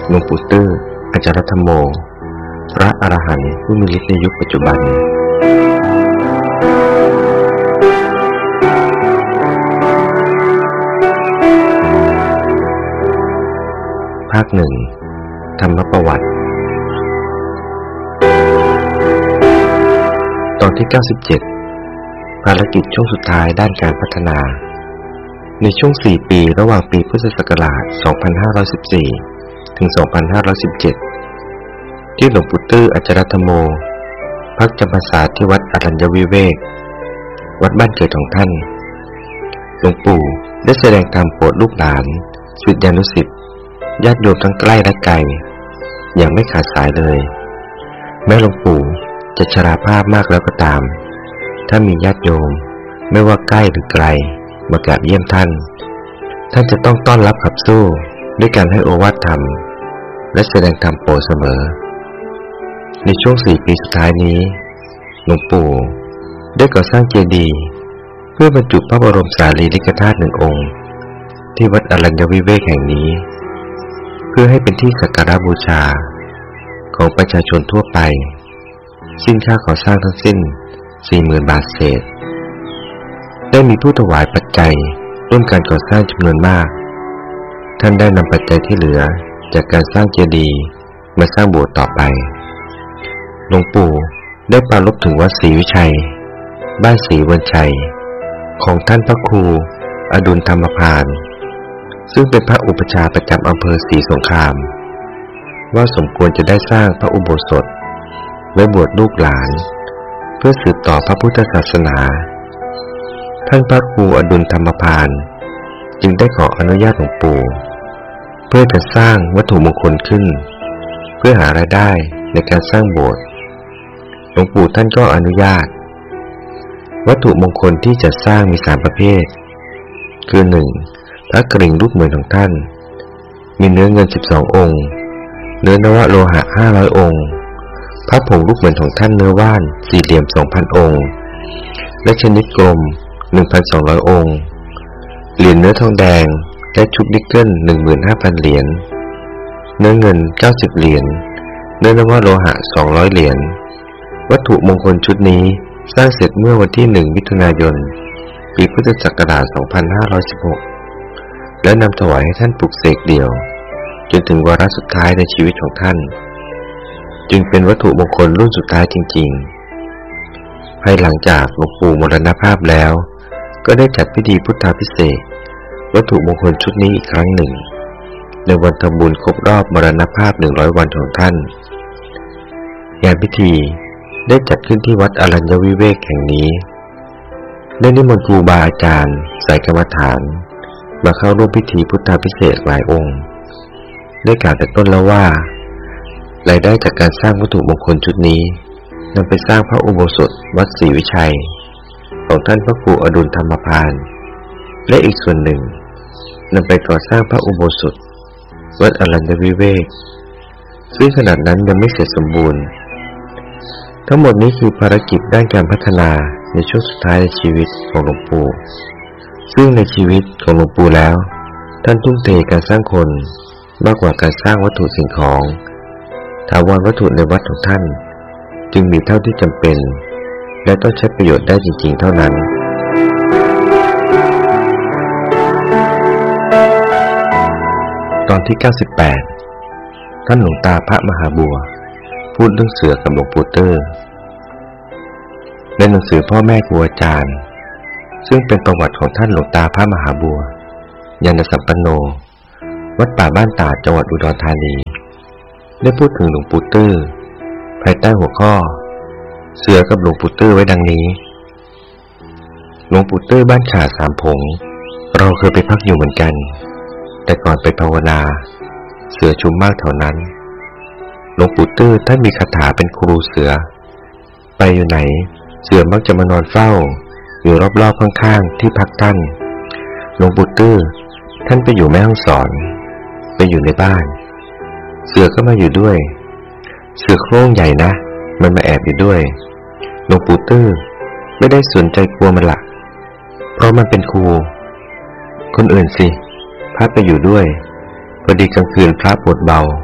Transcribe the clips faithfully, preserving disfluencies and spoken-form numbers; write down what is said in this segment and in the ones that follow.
หลวงปู่ตื้ออาจารย์ธรรมโมพระอรหันต์ผู้มีฤทธิ์ในยุคปัจจุบันภาคหนึ่งธรรมประวัติตอนที่เก้าสิบเจ็ดภารกิจช่วงสุดท้ายด้านการพัฒนาในช่วงสี่ปีระหว่างปีพุทธศักราชสองพันห้าร้อยสิบสี่ถึงสองพันห้าร้อยสิบเจ็ดที่หลวงปู่ตื้ออาจารย์ธรรมโมพักจำพรรษาที่วัดอรัญญวิเวกวัดบ้านเกิดของท่านหลวงปู่ได้แสดงธรรมโปรดลูกหลานศิษยานุศิษย์ญาติโยมทั้งใกล้และไกลอย่างไม่ขาดสายเลยแม้หลวงปู่จะชราภาพมากแล้วก็ตามถ้ามีญาติโยมไม่ว่าใกล้หรือไกลมากราบเยี่ยมท่านท่านจะต้องต้อนรับขับสู้ด้วยการให้โอวาทธรรมและแสดงธรรมโปรดเสมอในช่วงสี่ปีสุดท้ายนี้หลวงปู่ได้ก่อสร้างเจดีย์เพื่อบรรจุพระบรมสารีริกธาตุหนึ่งองค์ที่วัดอรัญญวิเวกแห่งนี้เพื่อให้เป็นที่สักการะบูชาของประชาชนทั่วไปสิ้นค่าก่อสร้างทั้งสิ้น สี่หมื่น บาทเศษได้มีผู้ถวายปัจจัยร่วมการก่อสร้างจำนวนมากท่านได้นำปัจจัยที่เหลือจากการสร้างเจดีย์มาสร้างโบสถ์ต่อไปหลวงปู่ได้ปรารภถึงวัดศรีวิชัยบ้านศรีวันชัยของท่านพระครูอดุลธรรมพานซึ่งเป็นพระอุปชฌาย์ประจำอำเภอศรีสงครามว่าสมควรจะได้สร้างพระอุโบสถไว้บวชลูกหลานเพื่อสืบต่อพระพุทธศาสนาท่านพระครูอดุลธรรมพานจึงได้ขออนุญาตหลวงปู่เพื่อจะสร้างวัตถุมงคลขึ้นเพื่อหารายได้ในการสร้างโบสถ์หลวงปู่ท่านก็อนุญาตวัตถุมงคลที่จะสร้างมีสามประเภทคือหนึ่งพระกริ่งรูปเหมือนของท่านมีเนื้อเงินสิบสององค์เนื้อนวโลหะห้าร้อยองค์พระผงรูปเหมือนของท่านเนื้อว่านสี่เหลี่ยม สองพัน องค์และชนิดกลม หนึ่งพันสองร้อย องค์เหรียญเนื้อทองแดงและชุบนิกเกิล หนึ่งหมื่นห้าพัน เหรียญเนื้อเงินเก้าสิบเหรียญเนื้อนวโลหะสองร้อยเหรียญวัตถุมงคลชุดนี้สร้างเสร็จเมื่อวันที่หนึ่งมิถุนายนปีพุทธศักราชสองพันห้าร้อยสิบหกและนำถวายให้ท่านปลุกเสกเดี่ยวจนถึงวาระสุดท้ายในชีวิตของท่านจึงเป็นวัตถุมงคลรุ่นสุดท้ายจริงๆภายหลังจากหลวงปู่มรณภาพแล้วก็ได้จัดพิธีพุทธาภิเษกวัตถุมงคลชุดนี้อีกครั้งหนึ่งในวันทำบุญครบรอบมรณภาพหนึ่งร้อยวันของท่านงานพิธีได้จัดขึ้นที่วัดอรัญญวิเวกแห่งนี้ได้นิมนต์ครูบาอาจารย์สายกรรมฐานมาเข้าร่วมพิธีพุทธาภิเษกหลายองค์ได้กล่าวแต่ต้นแล้วว่ารายได้จากการสร้างวัตถุมงคลชุดนี้นำไปสร้างพระอุโบสถวัดศรีวิชัยของท่านพระครูอดุลธรรมพานและอีกส่วนหนึ่งนำไปก่อสร้างพระอุโบสถวัดอรัญญวิเวกซึ่งขณะนั้นยังไม่เสร็จสมบูรณ์ทั้งหมดนี้คือภารกิจด้านการพัฒนาในช่วงสุดท้ายในชีวิตของหลวงปู่ซึ่งในชีวิตของหลวงปู่แล้วท่านทุ่มเทการสร้างคนมากกว่าการสร้างวัตถุสิ่งของถาวรวัตถุในวัดของท่านจึงมีเท่าที่จำเป็นและต้องใช้ประโยชน์ได้จริงๆเท่านั้นตอนที่เก้าสิบแปดท่านหลวงตาพระมหาบัวพูดเรื่องเสือกับหลวงปู่ตื้อในหนังสือพ่อแม่ครูอาจารย์ซึ่งเป็นประวัติของท่านหลวงตาพระมหาบัวยานสัมปันโนวัดป่าบ้านตาดจังหวัดอุดรธานีได้พูดถึงหลวงปู่ตื้อภายใต้หัวข้อเสือกับหลวงปู่ตื้อไว้ดังนี้หลวงปู่ตื้อบ้านขาสามผงเราเคยไปพักอยู่เหมือนกันแต่ก่อนไปภาวนาเสือชุมมากแถวนั้นหลวงปู่ตื้อท่านมีคาถาเป็นครูเสือไปอยู่ไหนเสือมักจะมานอนเฝ้าอยู่รอบๆข้างๆที่พักท่านหลวงปู่ตื้อท่านไปอยู่แม่ฮ่องสอนไปอยู่ในบ้านเสือก็มาอยู่ด้วยเสือโคร่งใหญ่นะมันมาแอบอยู่ด้วยหลวงปู่ตื้อไม่ได้สนใจกลัวมันละเพราะมันเป็นครูคนอื่นสิพระไปอยู่ด้วยพอดีกลางคืนพระปวดเบา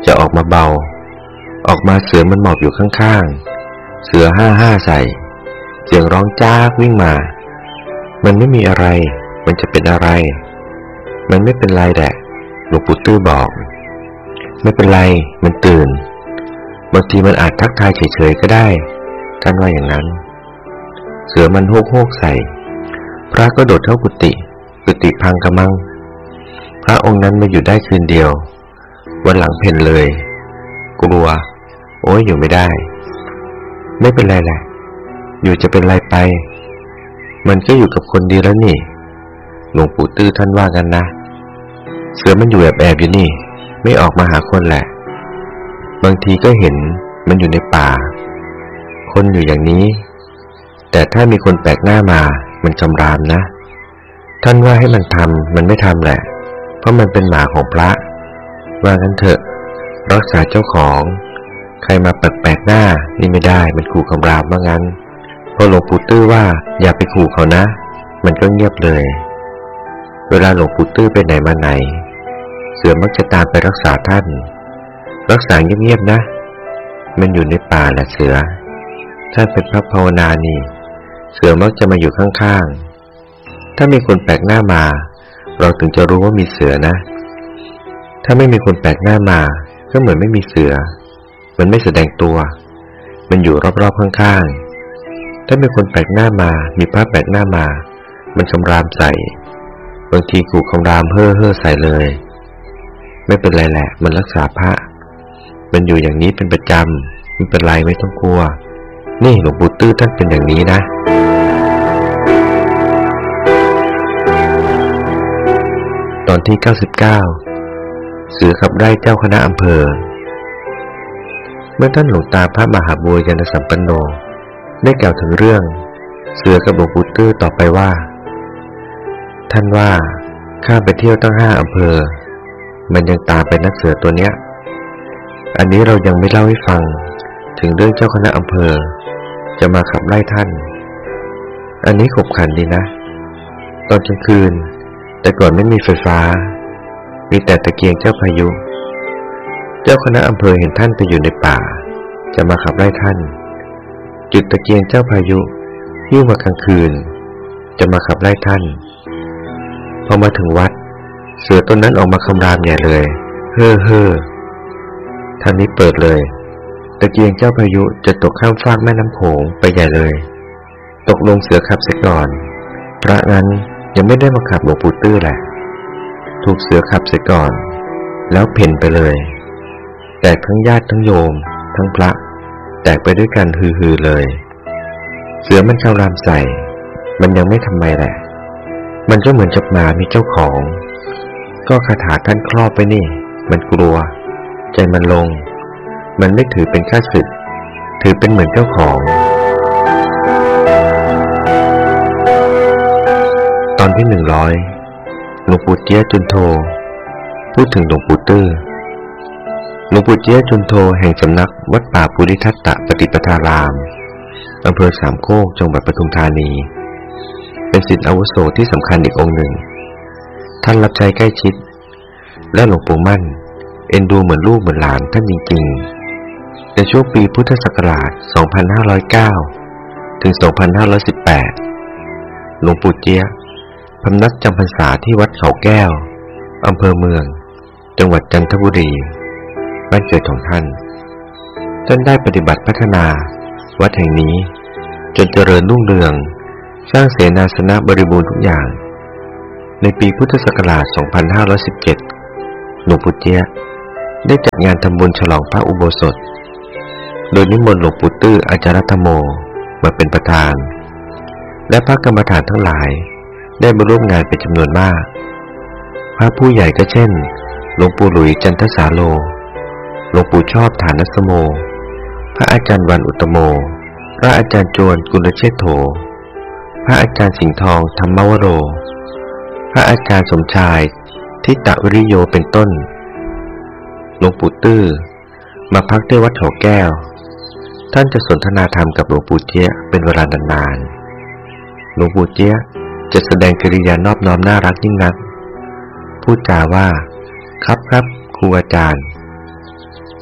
จะออกมาเบาออกมาเสือมันหมอบอยู่ข้างๆเสือห้าห้าใส่เสียงร้องจ้ากวิ่งมามันไม่มีอะไรมันจะเป็นอะไรมันไม่เป็นไรแหละหลวงปู่ตื้อบอกไม่เป็นไรมันตื่นบางทีมันอาจทักทายเฉยๆก็ได้ท่านว่าอย่างนั้นเสือมันโฮกโฮกใส่พระก็โดดเข้ากุฏิกุฏิพังกระมังพระองค์นั้นมาอยู่ได้คืนเดียววันหลังเพ่นเลยกลัวโอ้ยอยู่ไม่ได้ไม่เป็นไรแหละอยู่จะเป็นไรไปมันก็อยู่กับคนดีแล้วนี่หลวงปู่ตื้อท่านว่ากันนะเสือมันอยู่แอบๆอยู่นี่ไม่ออกมาหาคนแหละบางทีก็เห็นมันอยู่ในป่าคนอยู่อย่างนี้แต่ถ้ามีคนแปลกหน้ามามันคำรามนะท่านว่าให้มันทำมันไม่ทำแหละเพราะมันเป็นหมาของพระว่างั้นเถอะรักษาเจ้าของใครมาแปลกๆหน้านี่ไม่ได้มันขู่คำรามว่างั้นพอหลวงปู่ตื้อว่าอย่าไปขู่เขานะมันก็เงียบเลยเวลาหลวงปู่ตื้อไปไหนมาไหนเสือมักจะตามไปรักษาท่านรักษาเงียบๆนะมันอยู่ในป่าแหละเสือท่านเป็นพระภาวนานี่เสือมักจะมาอยู่ข้างๆถ้ามีคนแปลกหน้ามาเราถึงจะรู้ว่ามีเสือนะถ้าไม่มีคนแปลกหน้ามาก็เหมือนไม่มีเสือมันไม่แสดงตัวมันอยู่รอบๆข้างๆถ้ามีคนแปลกหน้ามามีพระแปลกหน้ามามันคำรามใส่บางทีขู่คำรามเฮ่อเฮ่อใส่เลยไม่เป็นไรแหละมันรักษาพระมันอยู่อย่างนี้เป็นประจำไม่เป็นไรไม่ต้องกลัวนี่หลวงปู่ตื้อท่านเป็นอย่างนี้นะตอนที่เก้าสิบเก้าเสือขับไล่เจ้าคณะอำเภอเมื่อท่านหลวงตาพระมหาบัวยานสัมปันโนได้กล่าวถึงเรื่องเสือกับหลวงปู่ตื้อต่อไปว่าท่านว่าข้าไปเที่ยวตั้งห้าอำเภอมันยังตามไปนักเสือตัวเนี้ยอันนี้เรายังไม่เล่าให้ฟังถึงเรื่องเจ้าคณะอำเภอจะมาขับไล่ท่านอันนี้ขบขันดีนะตอนกลางคืนแต่ก่อนไม่มีไฟฟ้ามีแต่ตะเกียงเจ้าพายุเจ้าคณะอำเภอเห็นท่านไปอยู่ในป่าจะมาขับไล่ท่านจุดตะเกียงเจ้าพายุหิ้วมากลางคืนจะมาขับไล่ท่านพอมาถึงวัดเสือต้นนั้นออกมาคำรามใหญ่เลยเฮ่อเฮ่อท่านนี้เปิดเลยตะเกียงเจ้าพายุจะตกข้ามฟากแม่น้ำโขงไปใหญ่เลยตกลงเสือขับเสียก่อนพระนั้นยังไม่ได้มาขับหลวงปู่ตื้อแหละถูกเสือขับเสียก่อนแล้วเพ่นไปเลยแตกทั้งญาติทั้งโยมทั้งพระแตกไปด้วยกันฮือๆเลยเสือมันคำรามใส่มันยังไม่ทำไมแหละมันก็เหมือนจับหมามีเจ้าของก็คาถาท่านครอบไปนี่มันกลัวใจมันลงมันไม่ถือเป็นข้าศึกถือเป็นเหมือนเจ้าของตอนที่หนึ่งร้อยหลวงปู่เจี๊ยจุนโธพูดถึงหลวงปู่ตื้อหลวงปู่เจี๊ยจุนโธแห่งสำนักวัดป่าภูริทัตตปฏิปทารามอำเภอสามโคกจังหวัดปทุมธานีเป็นศิษย์อาวุโสที่สำคัญอีกองค์หนึ่งท่านรับใช้ใกล้ชิดและหลวงปู่มั่นเอ็นดูเหมือนลูกเหมือนหลานท่านจริงๆในช่วงปีพุทธศักราชสองพันห้าร้อยเก้าถึงสองพันห้าร้อยสิบแปดหลวงปู่เจี๊ยพำนักจำพรรษาที่วัดเขาแก้วอำเภอเมืองจังหวัดจันทบุรีบ้านเกิดของท่านท่านได้ปฏิบัติพัฒนาวัดแห่งนี้จนเจริญรุ่งเรืองสร้างเสนาสนะบริบูรณ์ทุกอย่างในปีพุทธศักราชสองพันห้าร้อยสิบเจ็ดหลวงปู่เจี๊ยได้จัดงานทำบุญฉลองพระอุโบสถโดยนิมนต์หลวงปู่ตื้ออาจารย์ธรรมโมมาเป็นประธานและพระกรรมฐานทั้งหลายได้มาร่วมงานเป็นจำนวนมากพระผู้ใหญ่ก็เช่นหลวงปู่หลุยจันทสาโลหลวงปู่ชอบฐานสโมพระอาจารย์วันอุตโมพระอาจารย์จวนกุลเชษโธพระอาจารย์สิงห์ทองธรรมวโรพระอาจารย์สมชายทิตวิริโยเป็นต้นหลวงปู่ตื้อมาพักที่วัดเขาแก้วท่านจะสนทนาธรรมกับหลวงปู่เจี๊ยเป็นเวลานานๆหลวงปู่เจี๊ยจะแสดงกิริยานอบน้อมน่ารักยิ่งนักพูดจาว่าครับครับครูอาจารย์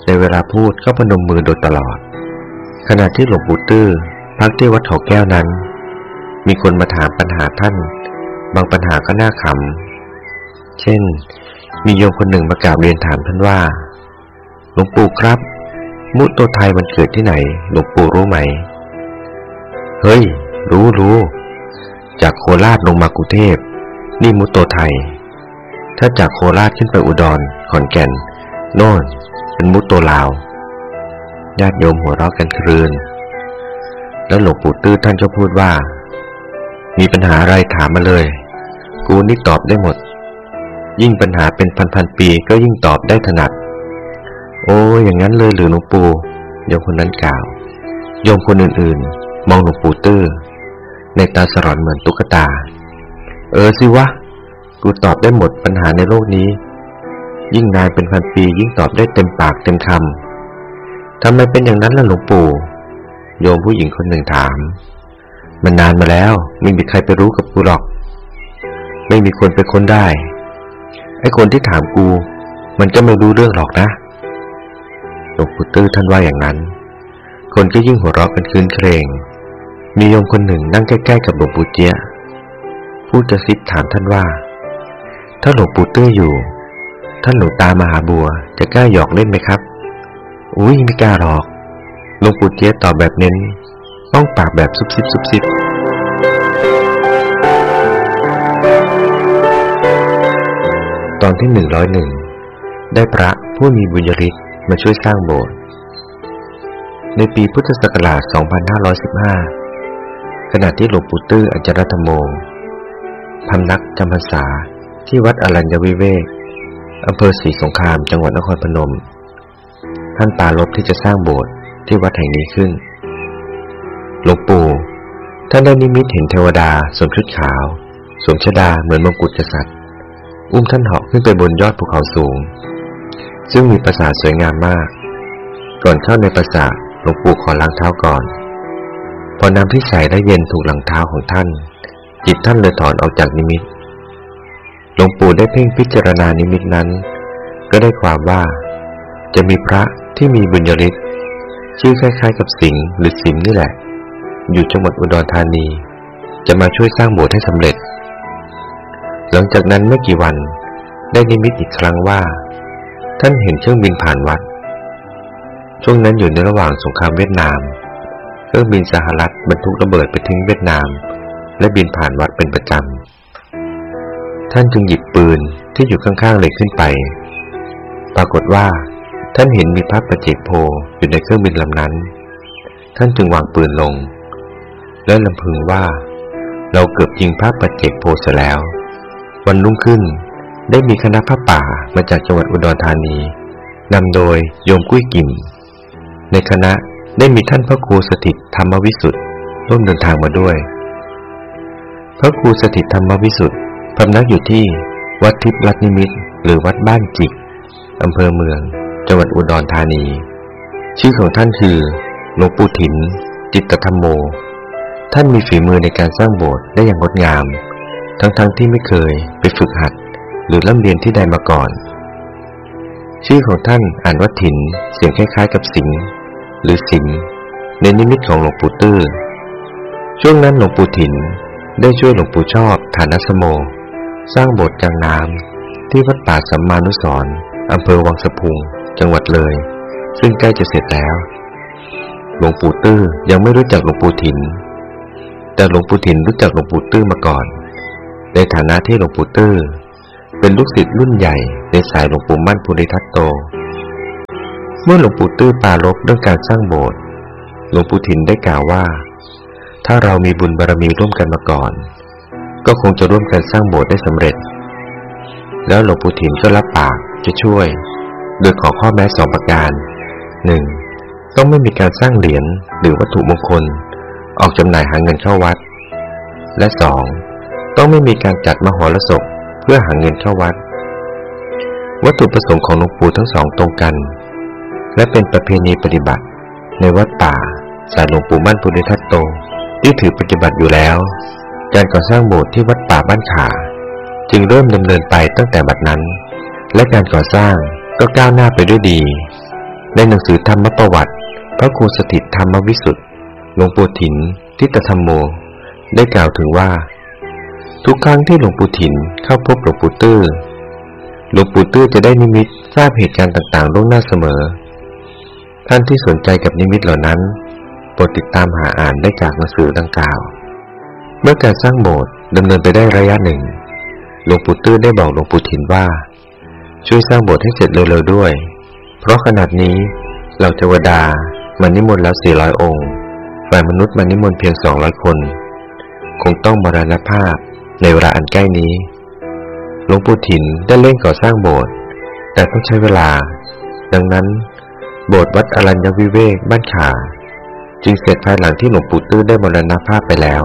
ในเวลาพูดก็พนมมือโดยตลอดขณะที่หลวงปู่ตื้อพักที่วัดเขาแก้วนั้นมีคนมาถามปัญหาท่านบางปัญหาก็น่าขำเช่นมีโยมคนหนึ่งมากราบเรียนถามท่านว่าหลวงปู่ครับมุตโตไทยมันเกิดที่ไหนหลวงปู่รู้ไหมเฮ้ยรู้รู้จากโคราชลงมากรุงเทพนี่มุตโตไทยถ้าจากโคราชขึ้นไปอุดรขอนแก่นโน่นเป็นมุตโตลาวญาติโยมหัวเราะกันครืนแล้วหลวงปู่ตื้อท่านก็พูดว่ามีปัญหาอะไรถามมาเลยกูนี่ตอบได้หมดยิ่งปัญหาเป็นพันๆปีก็ยิ่งตอบได้ถนัดโอ้อย่างนั้นเลยหรือหลวงปู่โยมคนนั้นกล่าวโยมคนอื่นๆมองหลวงปู่ตื้อในตาสลอนเหมือนตุ๊กตาเออสิวะกูตอบได้หมดปัญหาในโลกนี้ยิ่งนานเป็นพันปียิ่งตอบได้เต็มปากเต็มคำทำไมเป็นอย่างนั้นล่ะหลวงปู่โยมผู้หญิงคนหนึ่งถามมันนานมาแล้วไม่มีใครไปรู้กับกูหรอกไม่มีคนไปค้นได้ไอ้คนที่ถามกูมันก็ไม่รู้เรื่องหรอกนะหลวงปู่ตื้อท่านว่าอย่างนั้นคนก็ยิ่งหัวเราะกันคืนเครงมีโยมคนหนึ่งนั่งใกล้ๆกับหลวงปู่เจี๊ยพูดกระซิบถามท่านว่าถ้าหลวงปู่ตื้ออยู่ท่านหลวงตามหาบัวจะกล้าหยอกเล่นไหมครับอุ้ยไม่กล้าหรอกหลวงปู่เจี๊ยตอบแบบเน้นต้องปากแบบซุบซิบซุบซิบตอนที่หนึ่งร้อยหนึ่งได้พระผู้มีบุญญาฤทธิ์มาช่วยสร้างโบสถ์ในปีพุทธศักราชสองพันห้าร้อยสิบห้าขณะที่หลวงปู่ตื้ออาจารย์ธรรมโมพำนักจำพรรษาที่วัดอรัญญวิเวกอำเภอศรีสงครามจังหวัดนครพนมท่านปรารภที่จะสร้างโบสถ์ที่วัดแห่งนี้ขึ้นหลวงปู่ท่านได้นิมิตเห็นเทวดาสวมชุดขาวสวมชฎาเหมือนมงกุฎกษัตริย์อุ้มท่านเหาะขึ้นไปบนยอดภูเขาสูงซึ่งมีปราสาทสวยงามมากก่อนเข้าในปราสาทหลวงปู่ขอล้างเท้าก่อนพอน้ำที่ใสและเย็นถูกหลังเท้าของท่านจิตท่านเลยถอนออกจากนิมิตหลวงปู่ได้เพ่งพิจารณานิมิตนั้นก็ได้ความว่าจะมีพระที่มีบุญญาฤทธิ์ชื่อคล้ายๆกับสิงห์หรือสิมนี่แหละอยู่จังหวัดอุดรธานีจะมาช่วยสร้างโบสถ์ให้สำเร็จหลังจากนั้นไม่กี่วันได้นิมิตอีกครั้งว่าท่านเห็นเครื่องบินผ่านวัดช่วงนั้นอยู่ในระหว่างสงครามเวียดนามเครื่องบินสหรัฐบรรทุกระเบิดไปทิ้งเวียดนามและบินผ่านวัดเป็นประจำท่านจึงหยิบปืนที่อยู่ข้างๆเลยขึ้นไปปรากฏว่าท่านเห็นมีพระปัจเจกโพอยู่ในเครื่องบินลำนั้นท่านจึงวางปืนลงและลำพึงว่าเราเกือบยิงพระปัจเจกโพเสียแล้ววันรุ่งขึ้นได้มีคณะพระป่ามาจากจังหวัดอุดรธานีนำโดยโยมกุ้ยกิ่มในคณะได้มีท่านพระครูสถิตธรรมวิสุทธิ์ร่วมเดินทางมาด้วยพระครูสถิตธรรมวิสุทธิ์พำนักอยู่ที่วัดทิพย์รัตนิมิตรหรือวัดบ้านจิกอำเภอเมืองจังหวัดอุดรธานีชื่อของท่านคือหลวงปู่ถิ่นจิตตธรรมโมท่านมีฝีมือในการสร้างโบสถ์ได้อย่างงดงามทั้งๆ ท, ที่ไม่เคยไปฝึกหัดหรือร่ำเรียนที่ใดมาก่อนชื่อของท่านอ่านว่าถิ่นเสียงคล้ายๆกับสิงห์หรือสิมในนิมิตของหลวงปู่ตื้อช่วงนั้นหลวงปู่ถิ่นได้ช่วยหลวงปู่ชอบฐานสโมสร้างโบสถ์กลางน้ำที่วัดป่าสัมมานุสรณ์อำเภอวังสะพุงจังหวัดเลยซึ่งใกล้จะเสร็จแล้วหลวงปู่ตื้อยังไม่รู้จักหลวงปู่ถิ่นแต่หลวงปู่ถิ่นรู้จักหลวงปู่ตื้อมาก่อนในฐานะที่หลวงปู่ตื้อเป็นลูกศิษย์รุ่นใหญ่ในสายหลวงปู่มั่นภูริทัตโตเมื่อหลวงปู่ตื้อปรารภเรื่องการสร้างโบสถ์หลวงปู่ถิ่นได้กล่าวว่าถ้าเรามีบุญบารมีร่วมกันมาก่อนก็คงจะร่วมกันสร้างโบสถ์ได้สำเร็จแล้วหลวงปู่ถิ่นก็รับปากจะช่วยโดยขอข้อแม้สองประการหนึ่งต้องไม่มีการสร้างเหรียญหรือวัตถุมงคลออกจำหน่ายหาเงินเข้าวัดและสองต้องไม่มีการจัดมหรสพเพื่อหาเงินเข้าวัดวัตถุประสงค์ของหลวงปู่ทั้งสองตรงกันและเป็นประเพณีปฏิบัติในวัดป่าสายหลวงปู่มั่นภูริทัตโตที่ถือปฏิบัติอยู่แล้วการก่อสร้างโบสถ์ที่วัดป่าบ้านขาจึงเริ่มดำเนินไปตั้งแต่บัดนั้นและการก่อสร้างก็ก้าวหน้าไปด้วยดีในหนังสือธรรมประวัติพระครูสถิตธรรมวิสุทธิ์หลวงปู่ถินทิฏฐธรรมโมได้กล่าวถึงว่าทุกครั้งที่หลวงปู่ถินเข้าพบหลวงปู่ตื้อหลวงปู่ตื้อจะได้นิมิตทราบเหตุการณ์ต่างๆล่วงหน้าเสมอท่านที่สนใจกับนิมิตเหล่านั้นโปรดติดตามหาอ่านได้จากหนังสือดังกล่าวเมื่อการสร้างโบสถ์ดำเนินไปได้ระยะหนึ่งหลวงปู่ตื้อได้บอกหลวงปู่ถินว่าช่วยสร้างโบสถ์ให้เสร็จเร็วๆด้วยเพราะขนาดนี้เหล่าเทวดามานิมนต์แล้วสี่ร้อยองค์ฝ่ายมนุษย์มานิมนต์เพียงสองร้อยคนคงต้องมรณภาพในเวลาอันใกล้นี้หลวงปู่ถินได้เร่งก่อสร้างโบสถ์แต่ต้องใช้เวลาดังนั้นโบสถ์วัดอรัญญวิเวกบ้านข่าจึงเสร็จภายหลังที่หลวงปู่ตื้อได้มรณภาพไปแล้ว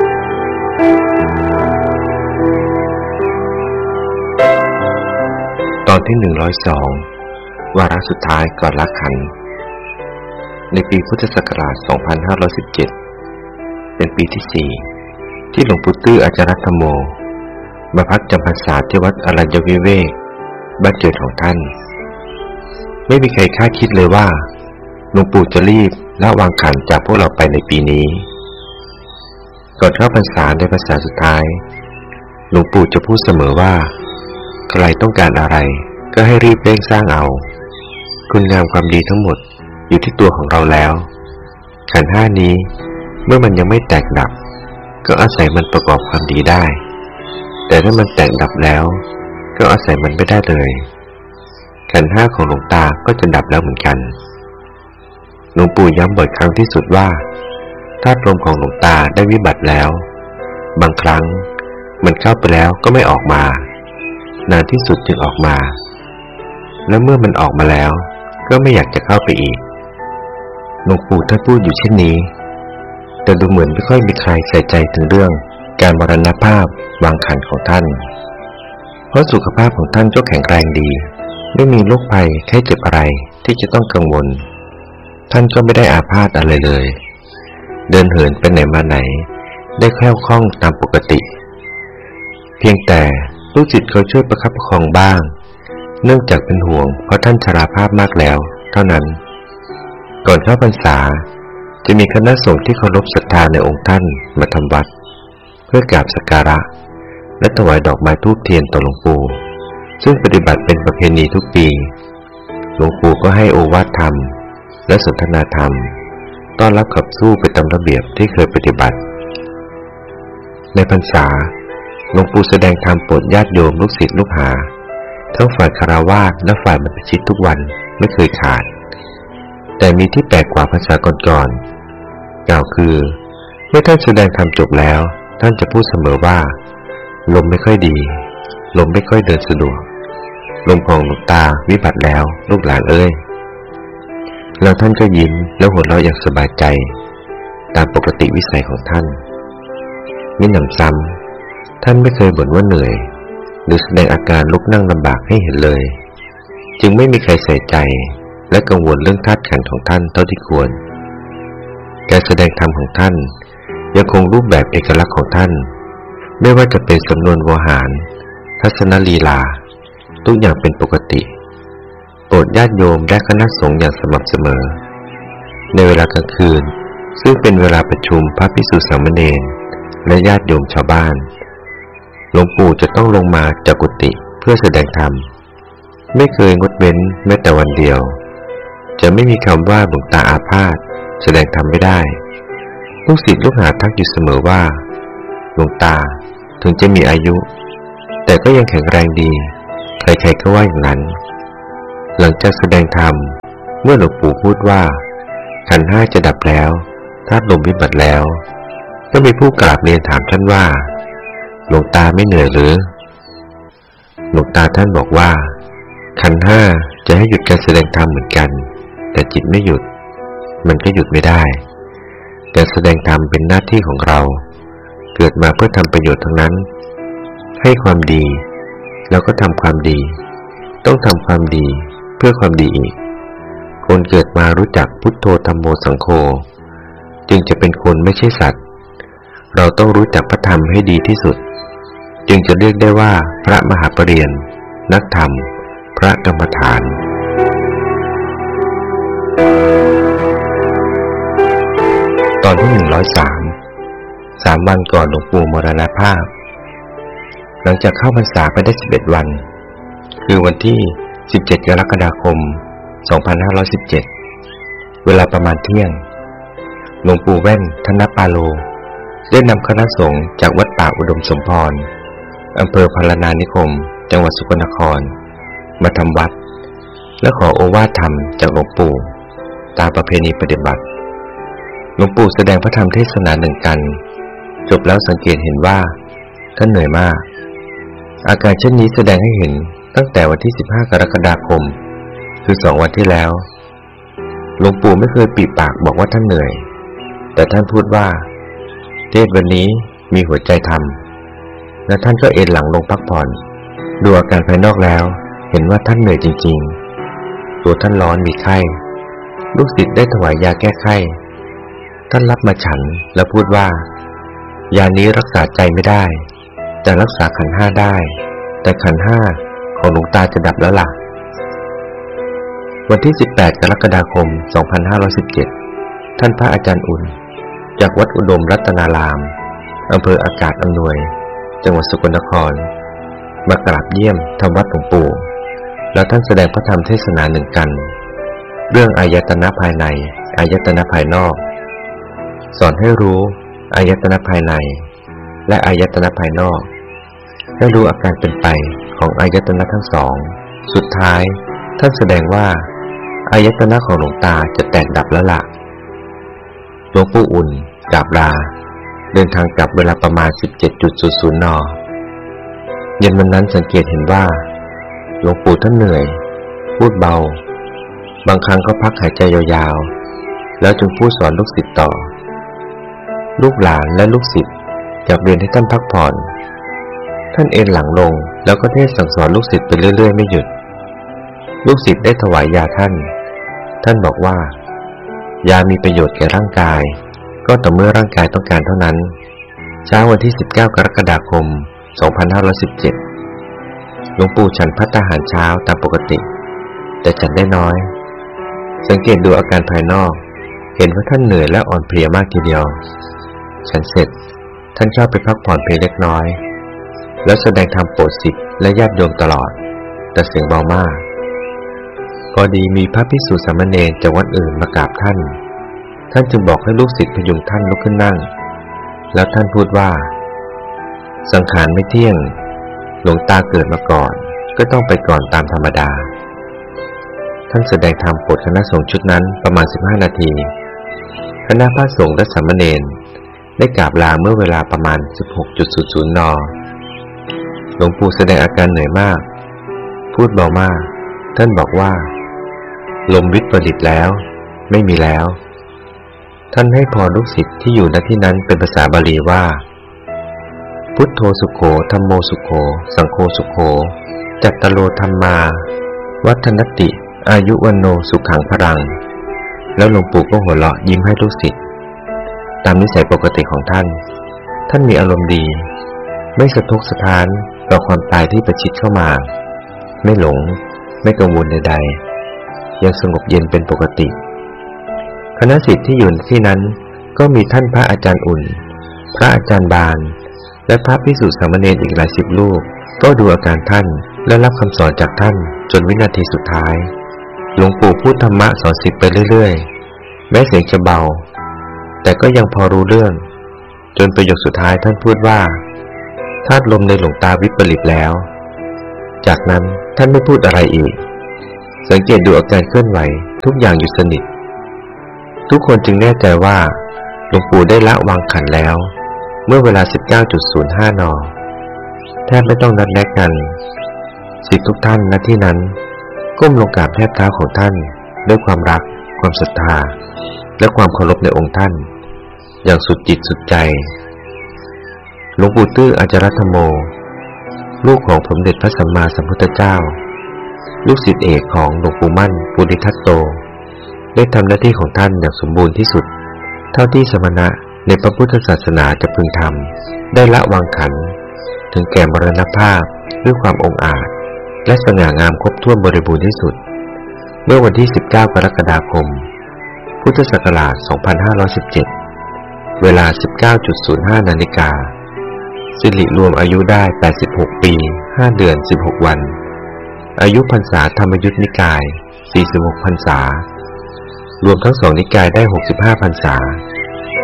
ตอนที่หนึ่งร้อยสองวาระสุดท้ายก่อนละขันในปีพุทธศักราชสองพันห้าร้อยสิบเจ็ดเป็นปีที่สี่ที่หลวงปู่ตื้ออาจารย์ธรรมโมมาพักจำพรรษาที่วัดอรัญญวิเวกบ้านเกิดของท่านไม่มีใครคาดคิดเลยว่าหลวงปู่จะรีบละวางขันจากพวกเราไปในปีนี้ก่อนเข้าพรรษาในพรรษาสุดท้ายหลวงปู่จะพูดเสมอว่าใครต้องการอะไรก็ให้รีบเร่งสร้างเอาคุณงามความดีทั้งหมดอยู่ที่ตัวของเราแล้วขันธ์ห้านี้เมื่อมันยังไม่แตกดับก็อาศัยมันประกอบความดีได้แต่ถ้ามันแตกดับแล้วก็อาศัยมันไม่ได้เลยขันธ์ห้าของหลวงตาก็จะดับแล้วเหมือนกันหลวงปู่ย้ำบ่อยครั้งที่สุดว่าธาตุลมของหลวงตาได้วิบัติแล้วบางครั้งมันเข้าไปแล้วก็ไม่ออกมานานที่สุดจึงออกมาและเมื่อมันออกมาแล้วก็ไม่อยากจะเข้าไปอีกหลวงปู่ท่านพูดอยู่เช่นนี้แต่ดูเหมือนไม่ค่อยมีใครใส่ใจถึงเรื่องการมรณภาพวางขันของท่านเพราะสุขภาพของท่านก็แข็งแรงดีไม่มีโรคภัยไข้เจ็บอะไรที่จะต้องกังวลท่านก็ไม่ได้อาพาธอะไรเลยเดินเหินไปไหนมาไหนได้แคล่วคล่องตามปกติเพียงแต่ลูกศิษย์เขาช่วยประคับประคองบ้างเนื่องจากเป็นห่วงเพราะท่านชราภาพมากแล้วเท่านั้นก่อนเข้าพรรษาจะมีคณะสงฆ์ที่เคารพศรัทธาในองค์ท่านมาทำวัดเพื่อกราบสักการะและถวายดอกไม้ธูปเทียนต่อหลวงปู่ซึ่งปฏิบัติเป็นประเพณีทุกปีหลวงปู่ก็ให้โอวาทธรรมและสนทนาธรรมต้อนรับขับสู้ไปตามระเบียบที่เคยปฏิบัติในพรรษาหลวงปู่แสดงธรรมโปรดญาติโยมลูกศิษย์ลูกหาทั้งฝ่ายคฤหัสถ์และฝ่ายบรรพชิตทุกวันไม่เคยขาดแต่มีที่แปลกกว่าพรรษาก่อนๆกล่าวคือเมื่อท่านแสดงธรรมจบแล้วท่านจะพูดเสมอว่าลมไม่ค่อยดีลมไม่ค่อยเดินสะดวกลมของหลวงตาวิบัติแล้วลูกหลานเอ้ยแล้วท่านก็ยิ้มแล้วหัวเราะอย่างสบายใจตามปกติวิสัยของท่านมิหนำซ้ำท่านไม่เคยบ่นว่าเหนื่อยหรือแสดงอาการลุกนั่งลำบากให้เห็นเลยจึงไม่มีใครใส่ใจและกังวลเรื่องธาตุขันธ์ของท่านเท่าที่ควรการแสดงธรรมของท่านยังคงรูปแบบเอกลักษณ์ของท่านไม่ว่าจะเป็นสำนวนโวหารทัศนลีลาทุกอย่างเป็นปกติโปรดญาติโยมและคณะสงฆ์อย่างสม่ำเสมอในเวลากลางคืนซึ่งเป็นเวลาประชุมพระภิกษุสามเณรและญาติโยมชาวบ้านหลวงปู่จะต้องลงมาจากกุฏิเพื่อแสดงธรรมไม่เคยงดเว้นแม้แต่วันเดียวจะไม่มีคำว่าหลวงตาอาพาธแสดงธรรมไม่ได้ลูกศิษย์ลูกหาทักอยู่เสมอว่าหลวงตาถึงจะมีอายุแต่ก็ยังแข็งแรงดีใครๆก็ว่าอย่างนั้นหลังจากแสดงธรรมเมื่อหลวงปู่พูดว่าขันธ์ห้าจะดับแล้วธาตุลมวิบัติแล้วก็มีผู้กราบเรียนถามท่านว่าหลวงตาไม่เหนื่อยหรือหลวงตาท่านบอกว่าขันธ์ห้าจะให้หยุดการแสดงธรรมเหมือนกันแต่จิตไม่หยุดมันก็หยุดไม่ได้การแสดงธรรมเป็นหน้าที่ของเราเกิดมาเพื่อทำประโยชน์ทั้งนั้นให้ความดีแล้วก็ทำความดีต้องทำความดีเพื่อความดีอีกคนเกิดมารู้จักพุทโธธัมโมสังโฆจึงจะเป็นคนไม่ใช่สัตว์เราต้องรู้จักพระธรรมให้ดีที่สุดจึงจะเรียกได้ว่าพระมหาปริญญานักธรรมพระกรรมฐานร้อยสาม สามวันก่อนหลวงปู่มรณภาพหลังจากเข้าพรรษาไปได้สิบเอ็ดวันคือวันที่สิบเจ็ดกรกฎาคมสองพันห้าร้อยสิบเจ็ดเวลาประมาณเที่ยงหลวงปู่แว่นธนปาโลได้นำคณะสงฆ์จากวัดป่าอุดมสมพรอำเภอพารณานิคมจังหวัดสกลนครมาทำวัดและขอโอวาทธรรมจากหลวงปู่ตามประเพณีปฏิบัติหลวงปู่แสดงพระธรรมเทศนาหนึ่งกันจบแล้วสังเกตเห็นว่าท่านเหนื่อยมากอาการเช่นนี้แสดงให้เห็นตั้งแต่วันที่สิบห้ากรกฎาคมคือสองวันที่แล้วหลวงปู่ไม่เคยปิดปากบอกว่าท่านเหนื่อยแต่ท่านพูดว่าเทศวันนี้มีหัวใจธรรมและท่านก็เอนหลังลงพักผ่อนดูอาการภายนอกแล้วเห็นว่าท่านเหนื่อยจริงๆตัวท่านร้อนมีไข้ลูกศิษย์ได้ถวายยาแก้ไข้ท่านรับมาฉันแล้วพูดว่ายานี้รักษาใจไม่ได้แต่รักษาขันธ์ห้าได้แต่ขันธ์ห้าของหลวงตาจะดับแล้วล่ะวันที่สิบแปดกรกฎาคมสองพันห้าร้อยสิบเจ็ดท่านพระอาจารย์อุ่นจากวัดอุดมรัตนารามอำเภออากาศอำนวยจังหวัดสกลนครมากราบเยี่ยมทำวัดหลวงปู่แล้วท่านแสดงพระธรรมเทศนาหนึ่งกันเรื่องอายตนะภายในอายตนะภายนอกสอนให้รู้อายตนะภายในและอายตนะภายนอกให้รู้อาการเป็นไปของอายตนะทั้งสองสุดท้ายท่านแสดงว่าอายตนะของหลวงตาจะแตกดับแล้วล่ะหลวงปู่อุ่นกราบลาเดินทางกลับเวลาประมาณ สิบเจ็ดนาฬิกา นเย็นวันนั้นสังเกตเห็นว่าหลวงปู่ท่านเหนื่อยพูดเบาบางครั้งก็พักหายใจยาวๆแล้วจึงพูดสอนลูกศิษย์ต่อลูกหลานและลูกศิษย์อยากเรียนให้ท่านพักผ่อนท่านเอนหลังลงแล้วก็เทศสั่งสอนลูกศิษย์ไปเรื่อยๆไม่หยุดลูกศิษย์ได้ถวายยาท่านท่านบอกว่ายามีประโยชน์แก่ร่างกายก็ต่อเมื่อร่างกายต้องการเท่านั้นเช้าวันที่สิบเก้ากรกฎาคมสองพันห้าร้อยสิบเจ็ดหลวงปู่ฉันภัตตาหารเช้าตามปกติแต่ฉันได้น้อยสังเกตดูอาการภายนอกเห็นว่าท่านเหนื่อยและอ่อนเพลียมากทีเดียวฉันเสร็จท่านชอบไปพักผ่อนเพียงเล็กน้อยแล้วแสดงธรรมโปรดศิษย์และญาติโยมตลอดแต่เสียงเบามากพอดีมีพระภิกษุสามเณรจากวัดอื่นมากราบท่านท่านจึงบอกให้ลูกศิษย์พยุงท่านลุกขึ้นนั่งแล้วท่านพูดว่าสังขารไม่เที่ยงหลวงตาเกิดมาก่อนก็ต้องไปก่อนตามธรรมดาท่านแสดงธรรมโปรดคณะสงฆ์ชุดนั้นประมาณสิบห้านาทีคณะพระสงฆ์และสามเณรได้กราบลาเมื่อเวลาประมาณ สิบหกนาฬิกา นหลวงปู่แสดงอาการเหนื่อยมากพูดเบามากท่านบอกว่าลมวิปริตแล้วไม่มีแล้วท่านให้พรลูกศิษย์ที่อยู่ณที่นั้นเป็นภาษาบาลีว่าพุทโธสุโขธัมโมสุโขสังโฆสุโขจัตตโลธัมมาวัฒนติอายุวันโนสุขังพลังแล้วหลวงปู่ก็หัวเราะยิ้มให้ลูกศิษย์ตามนิสัยปกติของท่านท่านมีอารมณ์ดีไม่สะทกสะท้านต่อความตายที่ประชิดเข้ามาไม่หลงไม่กังวลใดๆยังสงบเย็นเป็นปกติคณะศิษย์ที่อยู่ที่นั้นก็มีท่านพระอาจารย์อุ่นพระอาจารย์บานและพระภิกษุสามเณรอีกหลายสิบรูปก็ดูอาการท่านและรับคำสอนจากท่านจนวินาทีสุดท้ายหลวงปู่พูดธรรมะสอนศิษย์ไปเรื่อยๆแม้เสียงจะเบาแต่ก็ยังพอรู้เรื่องจนประโยคสุดท้ายท่านพูดว่าธาตุลมในหลวงตาวิปริตแล้วจากนั้นท่านไม่พูดอะไรอีกสังเกตดูอาการเคลื่อนไหวทุกอย่างอยู่สนิททุกคนจึงแน่ใจว่าหลวงปู่ได้ละวางขันแล้วเมื่อเวลา สิบเก้านาฬิกา นแทบไม่ต้องนัดแนะกันศิษย์ทุกท่านณที่นั้นก้มลงกราบแทบเท้าของท่านด้วยความรักความศรัทธาและความเคารพในองค์ท่านอย่างสุดจิตสุดใจหลวงปู่ตื้ออาจารธรรมโมลูกของสมเด็จพระสัมมาสัมพุทธเจ้าลูกศิษย์เอกของหลวงปู่มั่นปุริทัตโตได้ทำหน้าที่ของท่านอย่างสมบูรณ์ที่สุดเท่าที่สมณะในพระพุทธศาสนาจะพึงทำได้ละวางขันถึงแก่มรณภาพด้วยความองอาจและสง่างามครบถ้วนบริบูรณ์ที่สุดเมื่อวันที่สิบเก้ากรกฎาคมพุทธศักราชสองพันห้าร้อยสิบเจ็ดเวลา สิบเก้านาฬิกา นาฬิกาสิริรวมอายุได้ แปดสิบหก ปี ห้า เดือน สิบหก วัน อายุพรรษาธรรมยุทธนิกาย สี่สิบหก พรรษา รวมทั้งสองนิกายได้ หกสิบห้า พรรษา